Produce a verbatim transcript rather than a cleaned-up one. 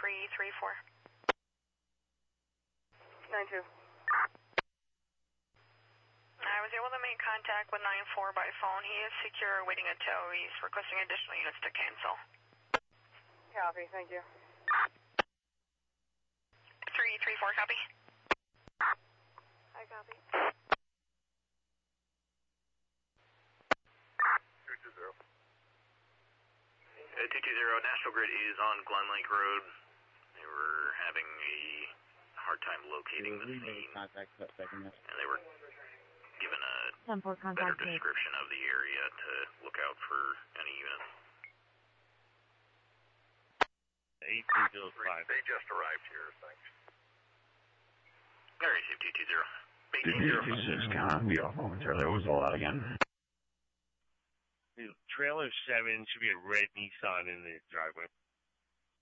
three three four. nine two. I was able to make contact with nine four by phone. He is secure, awaiting a tow. He's requesting additional units to cancel. Copy, thank you. three three four, copy. I copy. two two zero. Uh, two two zero, National Grid is on Glen Lake Road. They were having a hard time locating the scene, contact second. and they were given a better description of the area to look out for any units. eighteen oh five. They just arrived here, thanks. All right, two two zero. two two six, count on me off momentarily. What was all that again? Trailer seven should be a red Nissan in the driveway.